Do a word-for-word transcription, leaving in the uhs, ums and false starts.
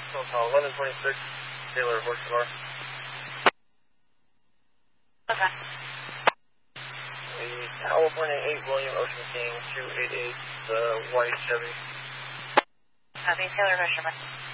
eleven twenty-six, Taylor, Horse Bar. Okay. The California eight, William Ocean King, two eight eight, the white Chevy. Copy, Taylor, Horse Bar.